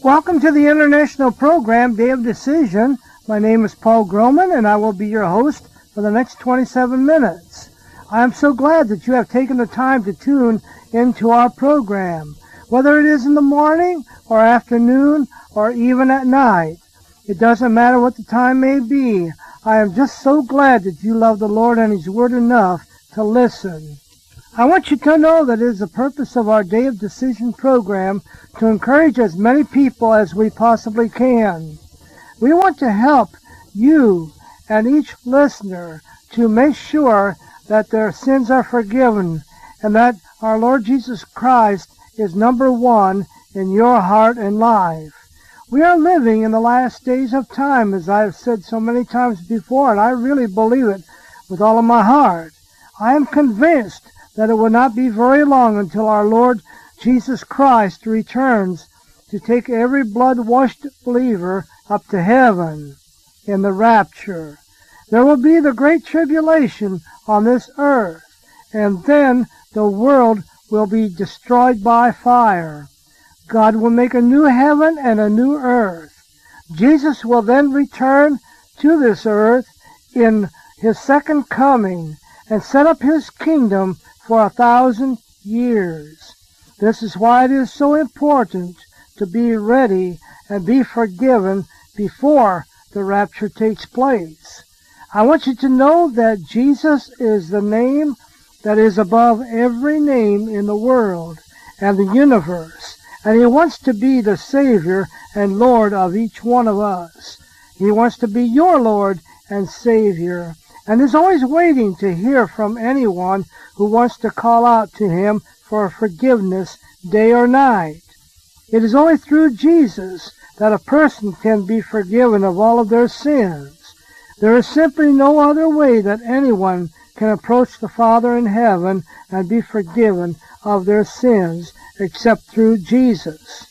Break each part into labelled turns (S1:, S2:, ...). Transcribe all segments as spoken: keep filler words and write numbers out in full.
S1: Welcome to the international program, Day of Decision. My name is Paul Groman, and I will be your host for the next twenty-seven minutes. I am so glad that you have taken the time to tune into our program, whether it is in the morning or afternoon or even at night. It doesn't matter what the time may be. I am just so glad that you love the Lord and His Word enough to listen. I want you to know that it is the purpose of our Day of Decision program to encourage as many people as we possibly can. We want to help you and each listener to make sure that their sins are forgiven and that our Lord Jesus Christ is number one in your heart and life. We are living in the last days of time, as I have said so many times before, and I really believe it with all of my heart. I am convinced that it will not be very long until our Lord Jesus Christ returns to take every blood-washed believer up to heaven in the rapture. There will be the great tribulation on this earth, and then the world will be destroyed by fire. God will make a new heaven and a new earth. Jesus will then return to this earth in His second coming and set up His kingdom for a thousand years. This is why it is so important to be ready and be forgiven before the rapture takes place. I want you to know that Jesus is the name that is above every name in the world and the universe, and He wants to be the Savior and Lord of each one of us. He wants to be your Lord and Savior, and is always waiting to hear from anyone who wants to call out to Him for forgiveness day or night. It is only through Jesus that a person can be forgiven of all of their sins. There is simply no other way that anyone can approach the Father in heaven and be forgiven of their sins except through Jesus.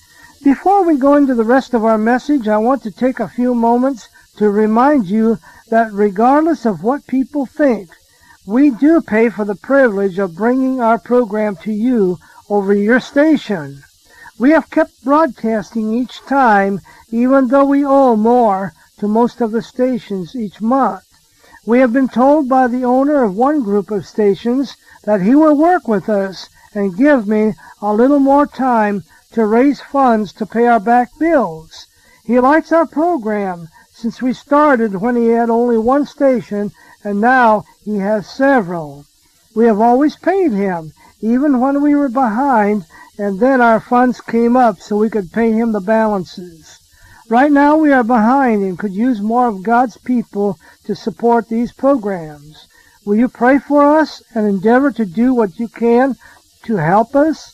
S1: Before we go into the rest of our message, I want to take a few moments to remind you that regardless of what people think, we do pay for the privilege of bringing our program to you over your station. We have kept broadcasting each time, even though we owe more to most of the stations each month. We have been told by the owner of one group of stations that he will work with us and give me a little more time to raise funds to pay our back bills. He likes our program since we started when he had only one station, and now he has several. We have always paid him, even when we were behind, and then our funds came up so we could pay him the balances. Right now we are behind and could use more of God's people to support these programs. Will you pray for us and endeavor to do what you can to help us?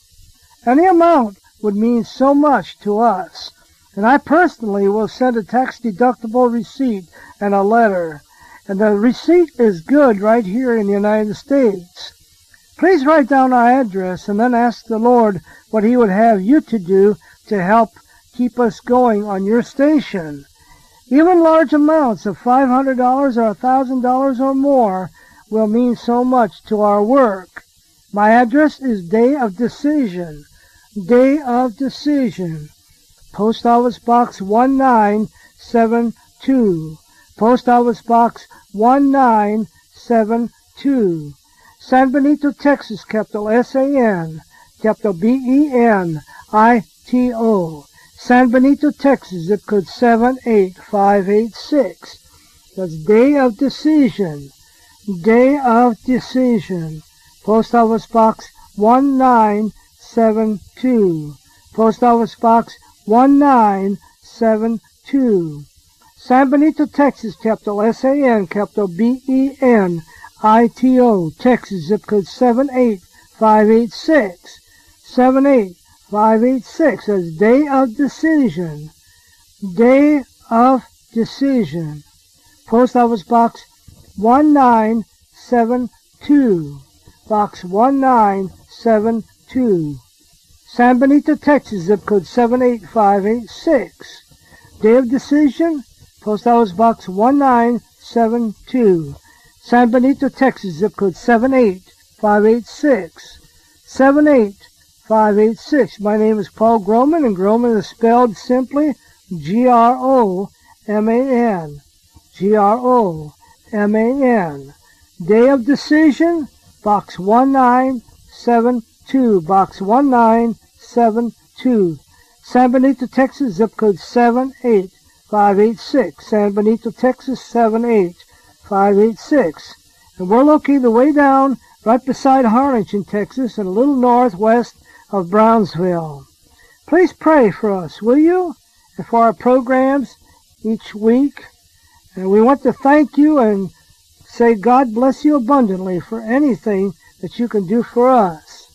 S1: Any amount would mean so much to us. And I personally will send a tax-deductible receipt and a letter. And the receipt is good right here in the United States. Please write down our address and then ask the Lord what He would have you to do to help keep us going on your station. Even large amounts of five hundred dollars or one thousand dollars or more will mean so much to our work. My address is Day of Decision. Day of Decision. Post Office Box one nine seven two. Post Office Box one nine seven two. San Benito, Texas, capital S A N, capital B E N I T O. San Benito, Texas, zip code seven eight five eight six. That's Day of Decision. Day of Decision. Post Office Box one nine seven two. Post Office Box one nine seven two. San Benito, Texas, capital S A N, capital B E N I T O, Texas, zip code seven eight five eight six. seven eight five eight six. That's Day of Decision. Day of Decision. Post Office Box one nine seven two. Box one nine seven two. San Benito, Texas, zip code seven eight five eight six. Day of Decision, Post Office Box one nine seven two. San Benito, Texas, zip code seven eight five eight six. seven eight five eight six. My name is Paul Groman, and Groman is spelled simply G R O M A N. G R O M A N. Day of Decision, Box one nine seven two. Box one nine seven two. San Benito, Texas, zip code seven eight five eight six. San Benito, Texas, seven eight five eight six. And we're located way down right beside Harlingen, Texas, and a little northwest of Brownsville. Please pray for us, will you? And for our programs each week. And we want to thank you and say God bless you abundantly for anything that you can do for us.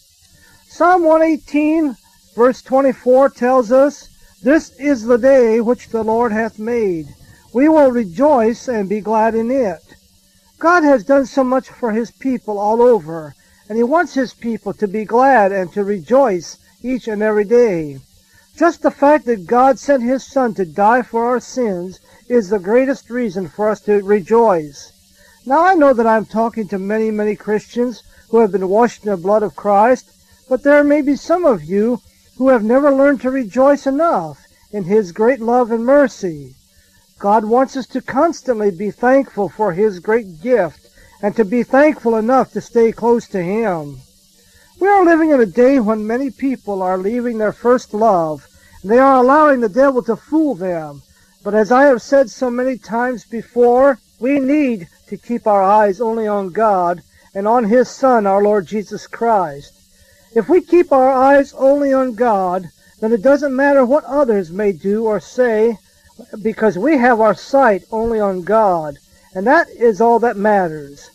S1: Psalm one eighteen, verse twenty-four tells us, "This is the day which the Lord hath made. We will rejoice and be glad in it." God has done so much for his people all over, and he wants his people to be glad and to rejoice each and every day. Just the fact that God sent his Son to die for our sins is the greatest reason for us to rejoice. Now, I know that I'm talking to many, many Christians who have been washed in the blood of Christ, but there may be some of you who have never learned to rejoice enough in his great love and mercy. God wants us to constantly be thankful for his great gift and to be thankful enough to stay close to him. We are living in a day when many people are leaving their first love, and they are allowing the devil to fool them. But as I have said so many times before, we need to keep our eyes only on God and on his Son, our Lord Jesus Christ. If we keep our eyes only on God, then it doesn't matter what others may do or say, because we have our sight only on God, and that is all that matters.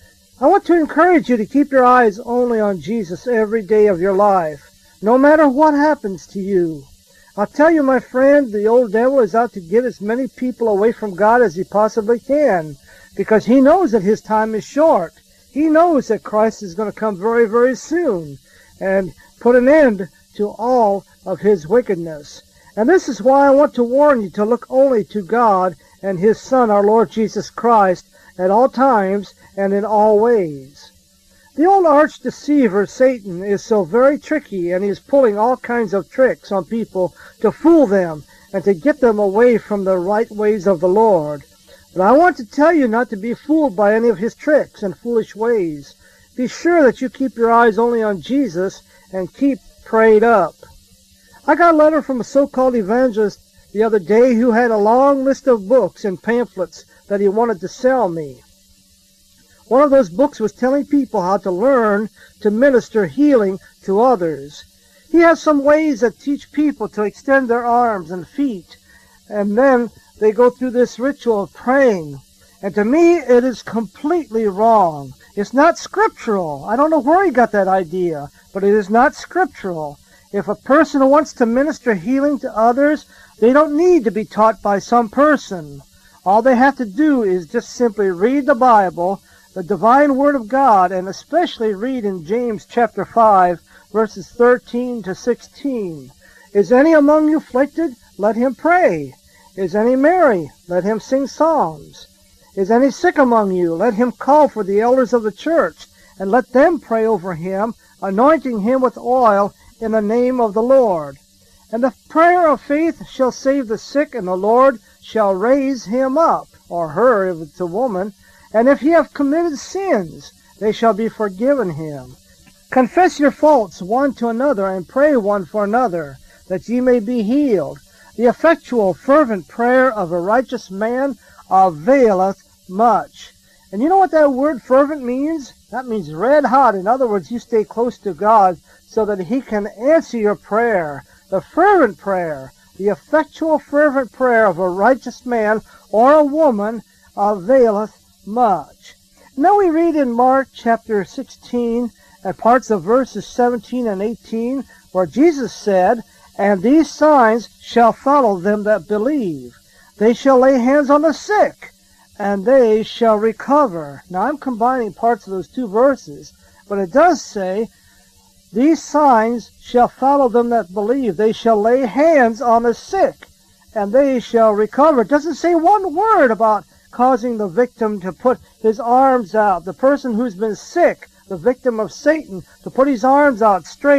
S1: I want to encourage you to keep your eyes only on Jesus every day of your life, no matter what happens to you. I'll tell you, my friend, the old devil is out to get as many people away from God as he possibly can, because he knows that his time is short. He knows that Christ is going to come very, very soon and put an end to all of his wickedness. And this is why I want to warn you to look only to God and his Son, our Lord Jesus Christ, at all times and in all ways. The old arch deceiver, Satan, is so very tricky, and he is pulling all kinds of tricks on people to fool them and to get them away from the right ways of the Lord. But I want to tell you not to be fooled by any of his tricks and foolish ways. Be sure that you keep your eyes only on Jesus and keep prayed up. I got a letter from a so-called evangelist the other day who had a long list of books and pamphlets that he wanted to sell me. One of those books was telling people how to learn to minister healing to others. He has some ways that teach people to extend their arms and feet, and then they go through this ritual of praying. And to me, it is completely wrong. It's not scriptural. I don't know where he got that idea, but it is not scriptural. If a person wants to minister healing to others, they don't need to be taught by some person. All they have to do is just simply read the Bible, the divine Word of God, and especially read in James chapter five, verses thirteen to sixteen. Is any among you afflicted? Let him pray. Is any merry? Let him sing psalms. Is any sick among you? Let him call for the elders of the church, and let them pray over him, anointing him with oil in the name of the Lord. And the prayer of faith shall save the sick, and the Lord shall raise him up, or her, if it's a woman. And if he have committed sins, they shall be forgiven him. Confess your faults one to another, and pray one for another, that ye may be healed. The effectual, fervent prayer of a righteous man availeth much. And you know what that word fervent means? That means red hot. In other words, you stay close to God so that he can answer your prayer. The fervent prayer, the effectual, fervent prayer of a righteous man or a woman availeth much. Now we read in Mark chapter sixteen and parts of verses seventeen and eighteen where Jesus said, "And these signs shall follow them that believe. They shall lay hands on the sick, and they shall recover." Now I'm combining parts of those two verses, but it does say, "These signs shall follow them that believe. They shall lay hands on the sick, and they shall recover." It doesn't say one word about causing the victim to put his arms out, the person who's been sick, the victim of Satan, to put his arms out straight,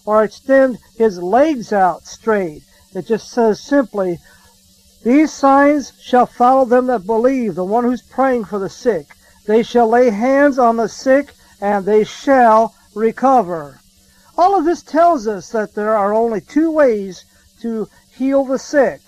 S1: or extend his legs out straight. It just says simply, these signs shall follow them that believe, the one who's praying for the sick. They shall lay hands on the sick, and they shall recover. All of this tells us that there are only two ways to heal the sick.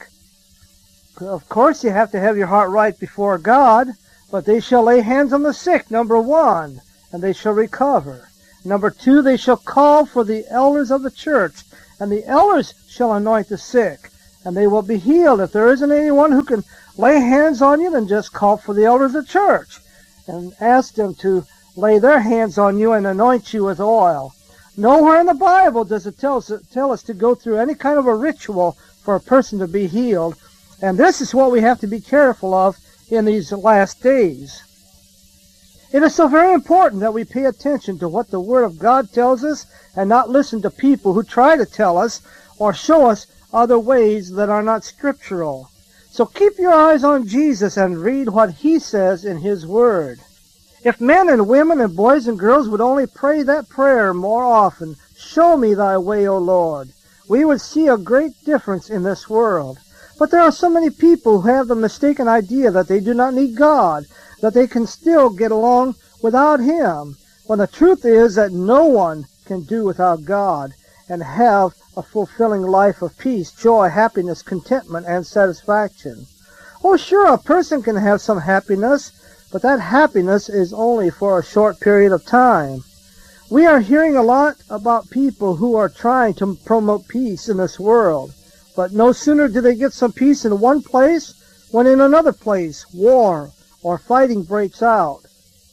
S1: Of course, you have to have your heart right before God, but they shall lay hands on the sick, number one, and they shall recover. Number two, they shall call for the elders of the church, and the elders shall anoint the sick, and they will be healed. If there isn't anyone who can lay hands on you, then just call for the elders of the church and ask them to lay their hands on you and anoint you with oil. Nowhere in the Bible does it tell us, tell us to go through any kind of a ritual for a person to be healed. And this is what we have to be careful of in these last days. It is so very important that we pay attention to what the Word of God tells us and not listen to people who try to tell us or show us other ways that are not scriptural. So keep your eyes on Jesus and read what He says in His Word. If men and women and boys and girls would only pray that prayer more often, show me thy way, O Lord, we would see a great difference in this world. But there are so many people who have the mistaken idea that they do not need God, that they can still get along without Him, when the truth is that no one can do without God and have a fulfilling life of peace, joy, happiness, contentment, and satisfaction. Oh, sure, a person can have some happiness, but that happiness is only for a short period of time. We are hearing a lot about people who are trying to promote peace in this world, but no sooner do they get some peace in one place when in another place war or fighting breaks out.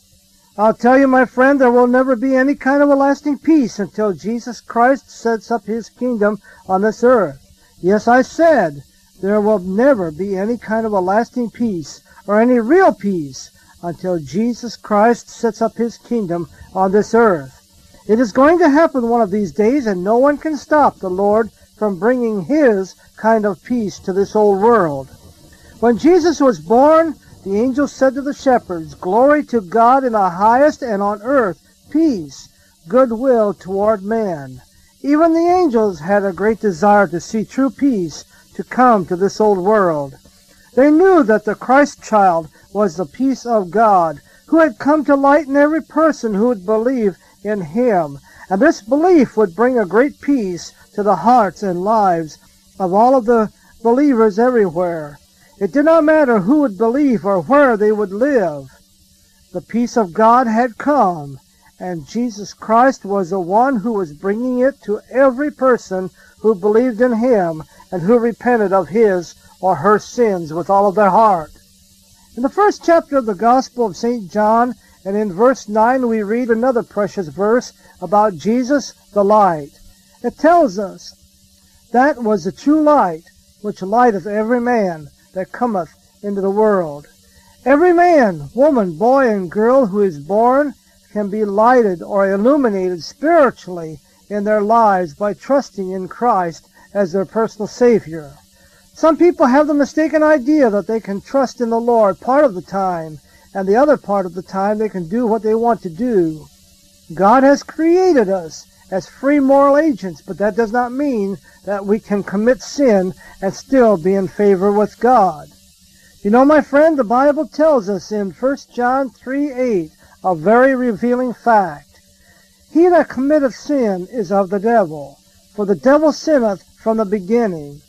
S1: I'll tell you, my friend, there will never be any kind of a lasting peace until Jesus Christ sets up His kingdom on this earth. Yes, I said there will never be any kind of a lasting peace or any real peace until Jesus Christ sets up His kingdom on this earth. It is going to happen one of these days, and no one can stop the Lord from bringing His kind of peace to this old world. When Jesus was born, the angels said to the shepherds, "Glory to God in the highest, and on earth peace, goodwill toward men." Even the angels had a great desire to see true peace to come to this old world. They knew that the Christ child was the peace of God, who had come to lighten every person who would believe in Him. And this belief would bring a great peace to the hearts and lives of all of the believers everywhere. It did not matter who would believe or where they would live. The peace of God had come, and Jesus Christ was the one who was bringing it to every person who believed in Him and who repented of his or her sins with all of their heart. In the first chapter of the Gospel of Saint John, and in verse nine, we read another precious verse about Jesus the light. It tells us, "That was the true light, which lighteth every man that cometh into the world." Every man, woman, boy, and girl who is born can be lighted or illuminated spiritually in their lives by trusting in Christ as their personal Savior. Some people have the mistaken idea that they can trust in the Lord part of the time, and the other part of the time they can do what they want to do. God has created us as free moral agents, but that does not mean that we can commit sin and still be in favor with God. You know, my friend, the Bible tells us in First John three eight a very revealing fact. "He that committeth sin is of the devil, for the devil sinneth from the beginning."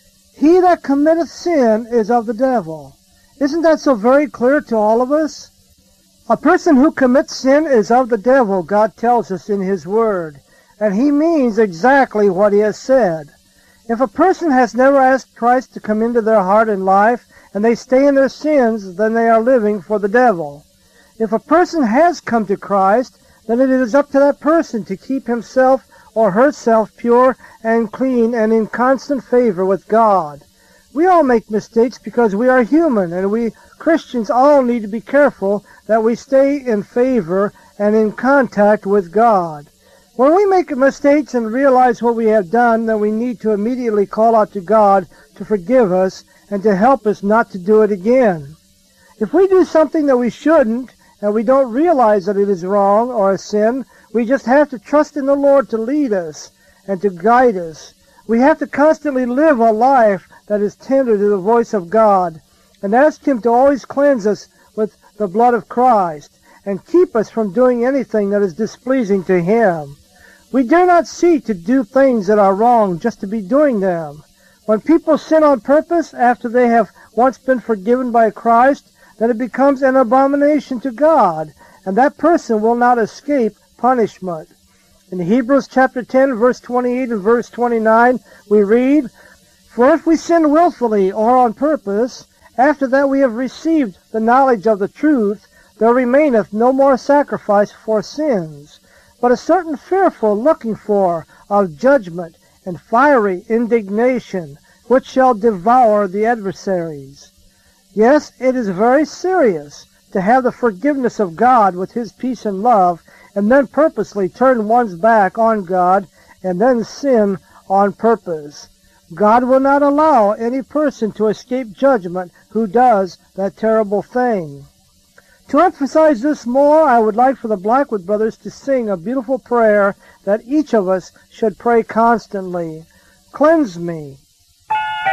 S1: He that committeth sin is of the devil. Isn't that so very clear to all of us? A person who commits sin is of the devil, God tells us in His Word, and He means exactly what He has said. If a person has never asked Christ to come into their heart and life, and they stay in their sins, then they are living for the devil. If a person has come to Christ, then it is up to that person to keep himself or herself pure and clean and in constant favor with God. We all make mistakes because we are human, and we Christians all need to be careful that we stay in favor and in contact with God. When we make mistakes and realize what we have done, then we need to immediately call out to God to forgive us and to help us not to do it again. If we do something that we shouldn't, and we don't realize that it is wrong or a sin, we just have to trust in the Lord to lead us and to guide us. We have to constantly live a life that is tender to the voice of God and ask Him to always cleanse us with the blood of Christ and keep us from doing anything that is displeasing to Him. We dare not seek to do things that are wrong just to be doing them. When people sin on purpose after they have once been forgiven by Christ, then it becomes an abomination to God, and that person will not escape punishment. In Hebrews chapter ten, verse twenty-eight and verse twenty-nine, we read, "For if we sin willfully or on purpose, after that we have received the knowledge of the truth, there remaineth no more sacrifice for sins, but a certain fearful looking for of judgment and fiery indignation, which shall devour the adversaries." Yes, it is very serious to have the forgiveness of God with His peace and love, and then purposely turn one's back on God, and then sin on purpose. God will not allow any person to escape judgment who does that terrible thing. To emphasize this more, I would like for the Blackwood Brothers to sing a beautiful prayer that each of us should pray constantly. Cleanse me,